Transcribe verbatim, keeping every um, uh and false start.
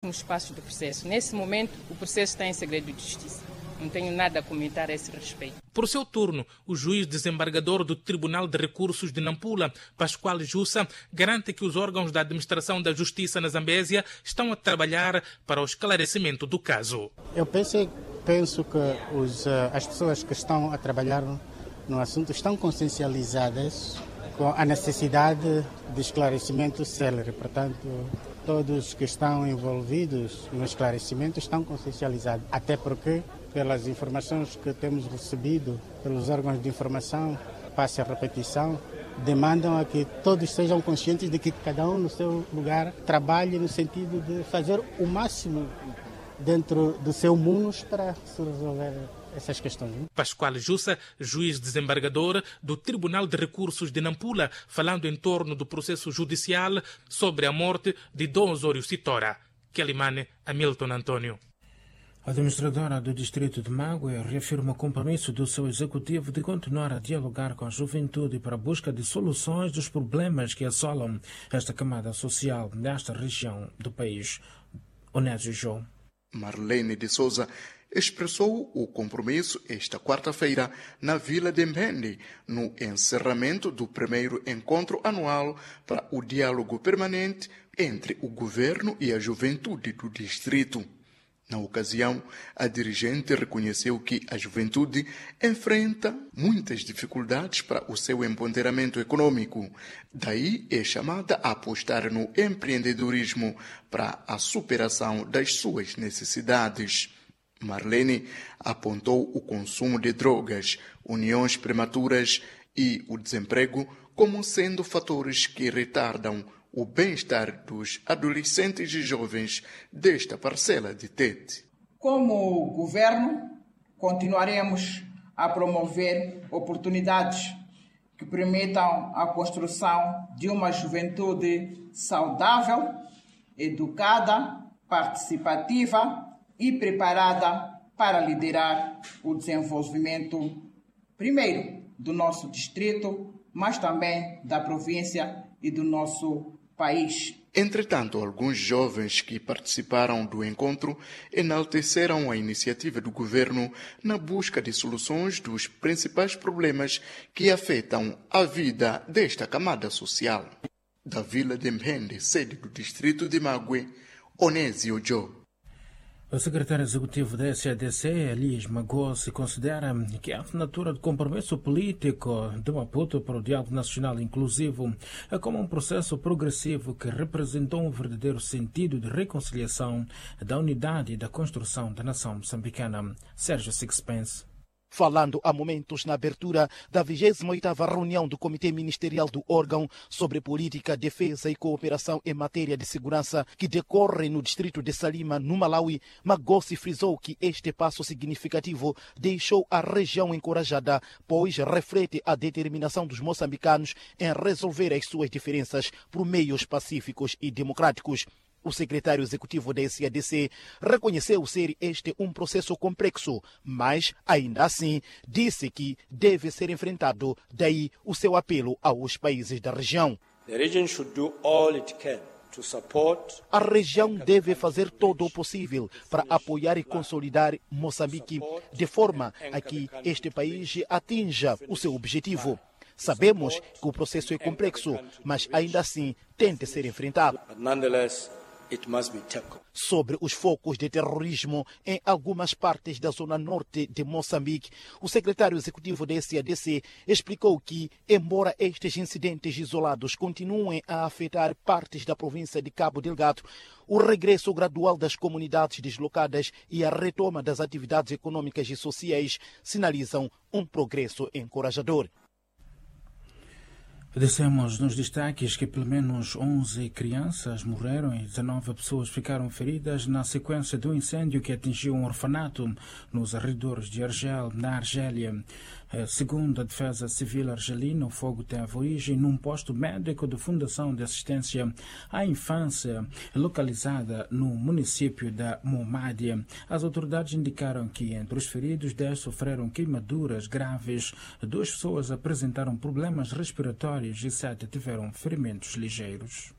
Os passos do processo. Nesse momento, o processo está em segredo de justiça. Não tenho nada a comentar a esse respeito. Por seu turno, o juiz desembargador do Tribunal de Recursos de Nampula, Pascoal Jussa, garante que os órgãos da administração da justiça na Zambésia estão a trabalhar para o esclarecimento do caso. Eu penso, penso que os, as pessoas que estão a trabalhar no assunto estão consciencializadas com a necessidade de esclarecimento célere. Portanto, todos que estão envolvidos no esclarecimento estão consciencializados. Até porque, pelas informações que temos recebido pelos órgãos de informação, passe a repetição, demandam a que todos sejam conscientes de que cada um no seu lugar trabalhe no sentido de fazer o máximo dentro do seu mundo para se resolver essas questões. Pascoal Jussa, juiz desembargador do Tribunal de Recursos de Nampula, falando em torno do processo judicial sobre a morte de Dom Osório Sitora. Quelimane, Hamilton Antônio. A administradora do Distrito de Mague reafirma o compromisso do seu executivo de continuar a dialogar com a juventude para a busca de soluções dos problemas que assolam esta camada social nesta região do país. Onésio João. Marlene de Souza expressou o compromisso esta quarta-feira na Vila de Mbende, no encerramento do primeiro encontro anual para o diálogo permanente entre o governo e a juventude do distrito. Na ocasião, a dirigente reconheceu que a juventude enfrenta muitas dificuldades para o seu empoderamento econômico. Daí é chamada a apostar no empreendedorismo para a superação das suas necessidades. Marlene apontou o consumo de drogas, uniões prematuras e o desemprego como sendo fatores que retardam o bem-estar dos adolescentes e jovens desta parcela de Tete. Como governo, continuaremos a promover oportunidades que permitam a construção de uma juventude saudável, educada, participativa e preparada para liderar o desenvolvimento, primeiro, do nosso distrito, mas também da província e do nosso país. Entretanto, alguns jovens que participaram do encontro enalteceram a iniciativa do governo na busca de soluções dos principais problemas que afetam a vida desta camada social. Da Vila de Mbende, sede do distrito de Mague, Onésio Joe. O secretário executivo da S A D C, Elias Magossi, considera que a assinatura de compromisso político de Maputo para o diálogo nacional inclusivo é como um processo progressivo que representou um verdadeiro sentido de reconciliação, da unidade e da construção da nação moçambicana. Sérgio Sixpence. Falando há momentos na abertura da vigésima oitava reunião do Comitê Ministerial do órgão sobre política, defesa e cooperação em matéria de segurança que decorre no distrito de Salima, no Malawi, Magossi frisou que este passo significativo deixou a região encorajada, pois reflete a determinação dos moçambicanos em resolver as suas diferenças por meios pacíficos e democráticos. O secretário executivo da S A D C reconheceu ser este um processo complexo, mas, ainda assim, disse que deve ser enfrentado, daí o seu apelo aos países da região. A região deve fazer todo o possível para apoiar e consolidar Moçambique, de forma a que este país atinja o seu objetivo. Sabemos que o processo é complexo, mas ainda assim tem de ser enfrentado. It must be tackled. Sobre os focos de terrorismo em algumas partes da zona norte de Moçambique, o secretário executivo da S A D C explicou que, embora estes incidentes isolados continuem a afetar partes da província de Cabo Delgado, o regresso gradual das comunidades deslocadas e a retoma das atividades econômicas e sociais sinalizam um progresso encorajador. Dissemos nos destaques que pelo menos onze crianças morreram e dezenove pessoas ficaram feridas na sequência do incêndio que atingiu um orfanato nos arredores de Argel, na Argélia. Segundo a Defesa Civil argelina, o fogo teve origem num posto médico de Fundação de Assistência à Infância, localizada no município da Momádia. As autoridades indicaram que entre os feridos, dez sofreram queimaduras graves, duas pessoas apresentaram problemas respiratórios e sete tiveram ferimentos ligeiros.